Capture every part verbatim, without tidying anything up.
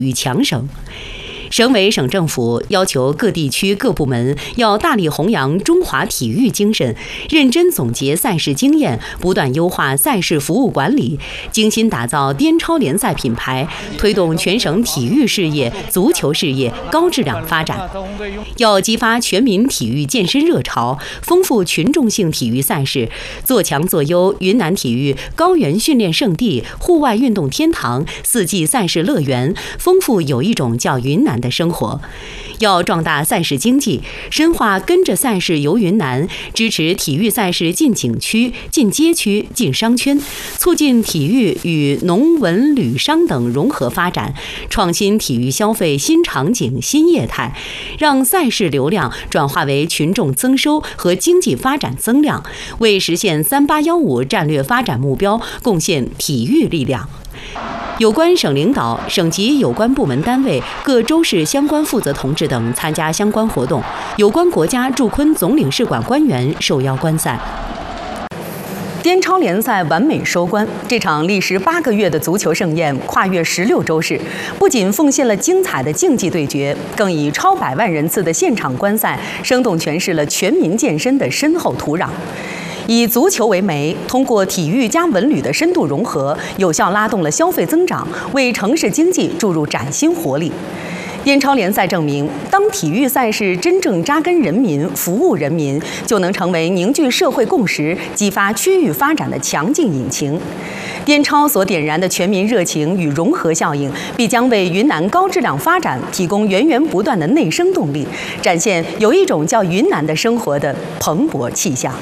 育强省。省委省政府要求各地区各部门要大力弘扬中华体育精神，认真总结赛事经验，不断优化赛事服务管理，精心打造滇超联赛品牌，推动全省体育事业、足球事业高质量发展。要激发全民体育健身热潮，丰富群众性体育赛事，做强做优云南体育高原训练胜地、户外运动天堂、四季赛事乐园，丰富有一种叫云南的生活。要壮大赛事经济，深化跟着赛事游云南，支持体育赛事进景区、进街区、进商圈，促进体育与农文旅商等融合发展，创新体育消费新场景、新业态，让赛事流量转化为群众增收和经济发展增量，为实现三八幺五战略发展目标贡献体育力量。有关省领导、省级有关部门单位、各州市相关负责同志等参加相关活动，有关国家驻昆总领事馆官员受邀观赛。滇超联赛完美收官，这场历时八个月的足球盛宴跨越十六州市，不仅奉献了精彩的竞技对决，更以超百万人次的现场观赛，生动诠释了全民健身的深厚土壤。以足球为媒，通过体育加文旅的深度融合，有效拉动了消费增长，为城市经济注入崭新活力。滇超联赛证明，当体育赛事真正扎根人民、服务人民，就能成为凝聚社会共识、激发区域发展的强劲引擎。滇超所点燃的全民热情与融合效应，必将为云南高质量发展提供源源不断的内生动力，展现有一种叫云南的生活的蓬勃气象。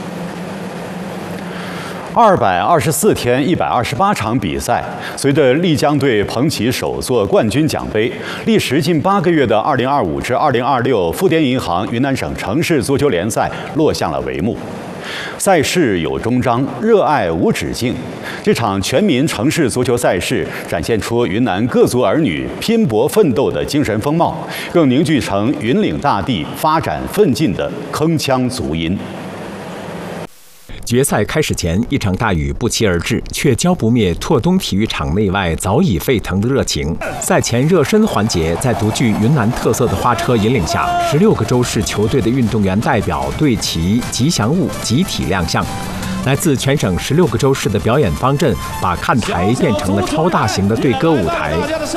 二百二十四天，一百二十八场比赛，随着丽江队捧起首座冠军奖杯，历时近八个月的二零二五至二零二六富滇银行云南省城市足球联赛落向了帷幕。赛事有终章，热爱无止境。这场全民城市足球赛事展现出云南各族儿女拼搏奋斗的精神风貌，更凝聚成云岭大地发展奋进的铿锵足音。 决赛开始前，一场大雨不期而至，却浇不灭拓东体育场内外早已沸腾的热情。赛前热身环节，在独具云南特色的花车引领下，十六个州市球队的运动员代表队旗、吉祥物集体亮相。来自全省十六个州市的表演方阵，把看台变成了超大型的队歌舞台。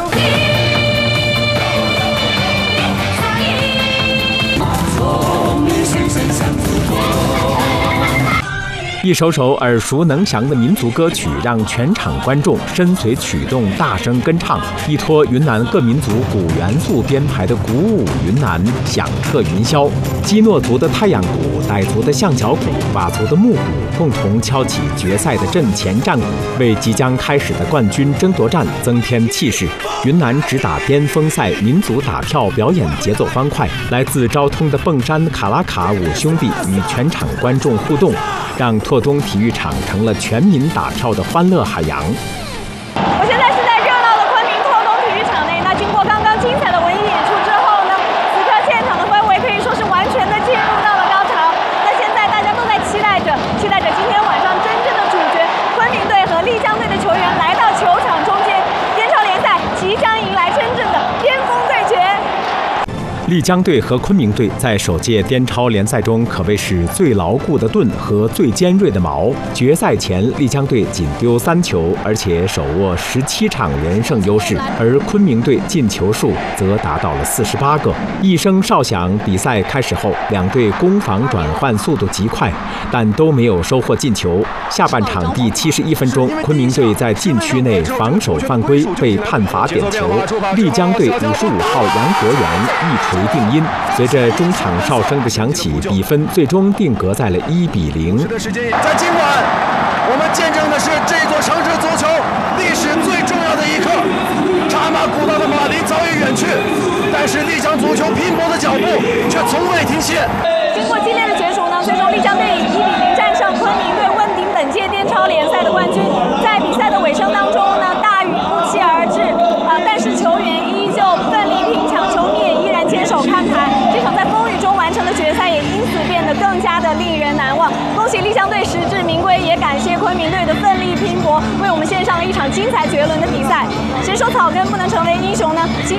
一首首耳熟能详的民族歌曲，让全场观众身随曲动，大声跟唱，依托云南各民族古元素编排的鼓舞云南，响彻云霄。基诺族的太阳鼓、傣族的象脚鼓、佤族的木鼓，共同敲起决赛的阵前战鼓，为即将开始的冠军争夺战增添气势。云南直打巅峰赛民族打跳表演节奏欢快，来自昭通的蹦山卡拉卡五兄弟与全场观众互动，让拓东体育场成了全民打跳的欢乐海洋。 我现在是在热闹的昆明拓东体育场内，那经过刚刚精彩的文艺演出之后呢，此刻现场的氛围可以说是完全的进入到了高潮。那现在大家都在期待着，期待着今天晚上真正的主角昆明队和丽江队的球员来到球场中间，滇超联赛即将迎来真正的巅峰对决。 丽江队和昆明队在首届滇超联赛中可谓是最牢固的盾和最尖锐的矛。决赛前，丽江队仅丢三球，而且手握十七场连胜优势，而昆明队进球数则达到了四十八个。一声哨响，比赛开始后，两队攻防转换速度极快，但都没有收获进球。下半场第七十一分钟，昆明队在禁区内防守犯规，被判罚点球。丽江队五十五号杨国元一锤定音，随着中场哨声的响起，比分最终定格在了一比零。 在今晚，我们见证的是这座城市足球历史最重要的一刻。扎马古道的马林早已远去，但是丽江足球拼搏的脚步却从未停歇。 经过激烈的角逐呢，最终丽江队以一比零战胜昆明队，问鼎本届滇超联赛的冠军。在比赛的尾声当中呢，大雨不期而至，啊、呃，但是球员依旧奋力拼抢，球迷也依然坚守看台。这场在风雨中完成的决赛也因此变得更加的令人难忘。恭喜丽江队实至名归，也感谢昆明队的奋力拼搏，为我们献上了一场精彩绝伦的比赛。谁说草根不能成为英雄呢？